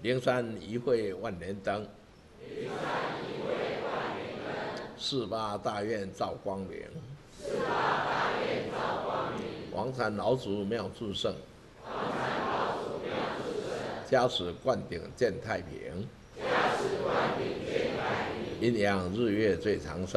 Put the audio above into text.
灵山一会万年灯，四八大愿照光明，王禅老祖妙智胜，加持灌顶见太平，阴阳日月最长寿。